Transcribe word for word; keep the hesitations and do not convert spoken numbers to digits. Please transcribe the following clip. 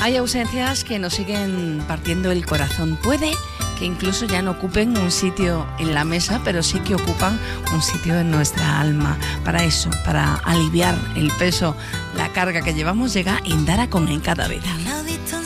Hay ausencias que nos siguen partiendo el corazón. Puede que incluso ya no ocupen un sitio en la mesa, pero sí que ocupan un sitio en nuestra alma. Para eso, para aliviar el peso, la carga que llevamos, llega Indara con En Cada Vida.